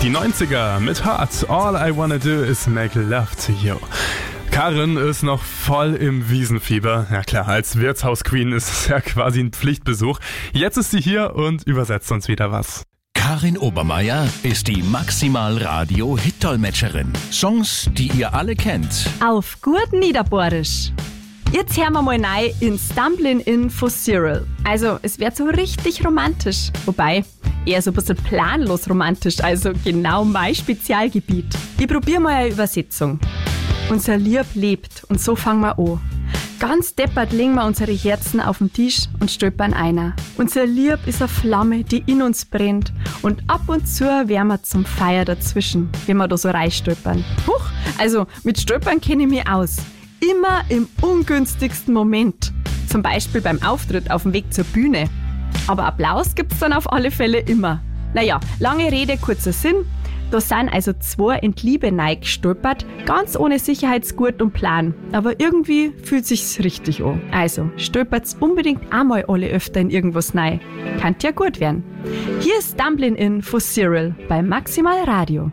Die 90er mit Heart. All I wanna do is make love to you. Karin ist noch voll im Wiesenfieber. Ja klar, als Wirtshausqueen ist es ja quasi ein Pflichtbesuch. Jetzt ist sie hier und übersetzt uns wieder was. Karin Obermeier ist die Maximal-Radio-Hit-Dolmetscherin. Songs, die ihr alle kennt. Auf gut Niederbohrisch. Jetzt hören wir mal rein in Stumblin' In von Cyril. Also, es wird so richtig romantisch. Wobei, eher so ein bisschen planlos romantisch, also genau mein Spezialgebiet. Ich probiere mal eine Übersetzung. Unser Lieb lebt und so fangen wir an. Ganz deppert legen wir unsere Herzen auf den Tisch und stöpern einer. Unser Lieb ist eine Flamme, die in uns brennt. Und ab und zu wären wir zum Feier dazwischen, wenn wir da so reinstöpern. Huch, also mit Stöpern kenne ich mich aus. Immer im ungünstigsten Moment. Zum Beispiel beim Auftritt auf dem Weg zur Bühne. Aber Applaus gibt's dann auf alle Fälle immer. Naja, lange Rede, kurzer Sinn. Da sind also 2 in die Liebe reingestolpert, ganz ohne Sicherheitsgurt und Plan. Aber irgendwie fühlt sich's richtig an. Also, stolpert's unbedingt einmal alle öfter in irgendwas rein. Kann ja gut werden. Hier ist Stumblin' In von Cyril bei Maximal Radio.